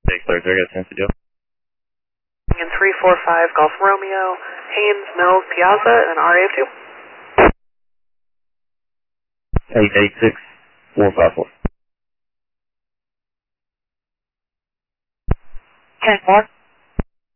Take clear, do I get a chance to do? In 345 Golf Romeo, Haynes, Mills, Piazza, and RA2. 886454. 10 more.